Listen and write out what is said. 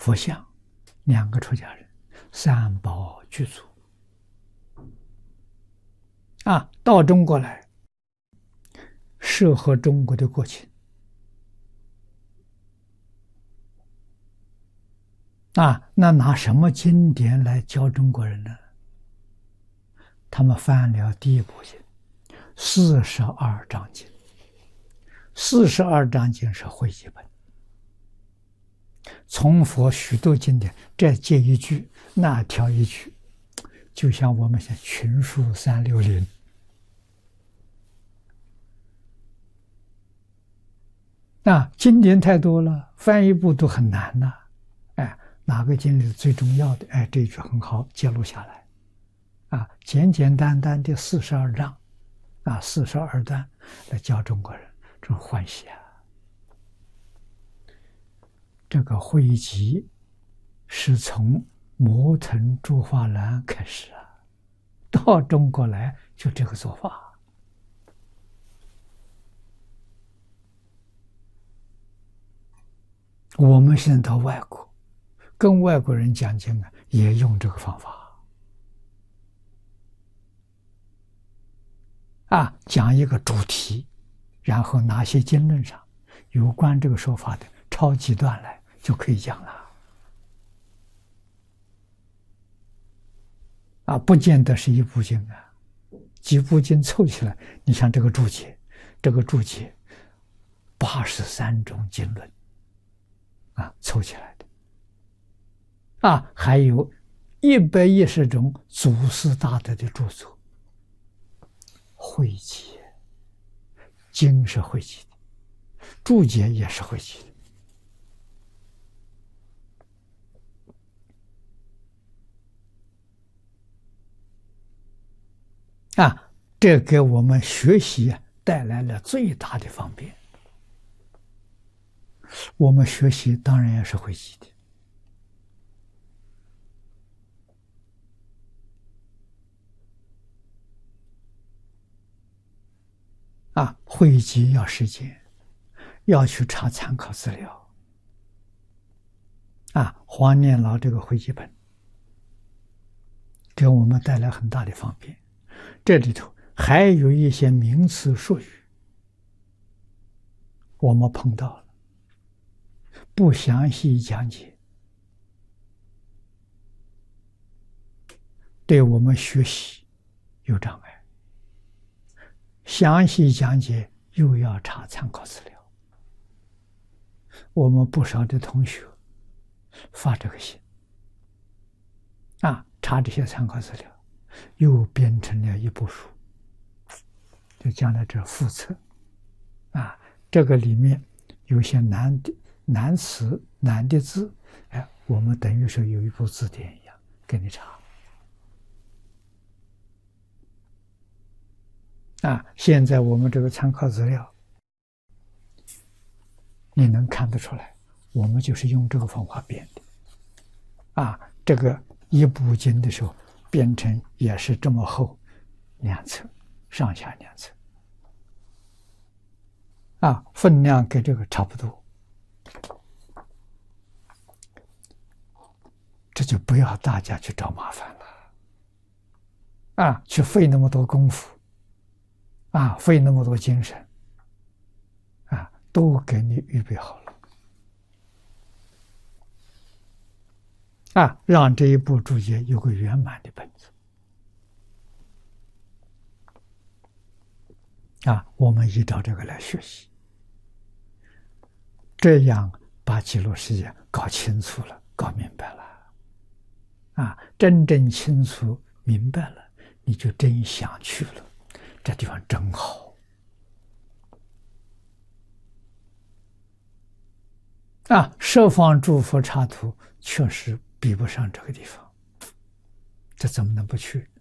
佛像，2个出家人，三宝具足。到中国来，适合中国的国情。那拿什么经典来教中国人呢？他们翻了第一部经，42章经。42章经是汇集本，从佛许多经典，这接一句，那挑一句，就像我们现在群书360。经典太多了，翻一部都很难呐。哪个经里最重要的？这一句很好记录下来。简简单单的42章，42段来教中国人，这种欢喜啊！这个汇集是从摩腾诸法兰开始到中国来就这个做法。我们现在到外国，跟外国人讲经也用这个方法。讲一个主题，然后哪些经论上有关这个说法的，抄几段来就可以讲了。不见得是一部经几部经凑起来，你像这个注解83种经论凑起来的。还有110种祖师大德的著作。汇集，经是汇集的，注解也是汇集的。这给我们学习带来了最大的方便。我们学习当然也是汇集的。汇集要时间，要去查参考资料。黄念老这个汇集本给我们带来很大的方便。这里头还有一些名词术语我们碰到了，不详细讲解，对我们学习有障碍。详细讲解又要查参考资料。我们不少的同学发这个信查这些参考资料，又编成了一部书，就将来这附册这个里面有些难词难的字，我们等于是有一部字典一样给你查。现在我们这个参考资料，你能看得出来，我们就是用这个方法编的。这个一部经的时候，编成也是这么厚，2册，上下2册。分量跟这个差不多。这就不要大家去找麻烦了，去费那么多功夫。费那么多精神，都给你预备好了，让这一部注解有个圆满的本子，我们依照这个来学习，这样把极乐世界搞清楚了，搞明白了，真正清楚明白了，你就真想去了。这地方真好十方诸佛刹土确实比不上这个地方，这怎么能不去？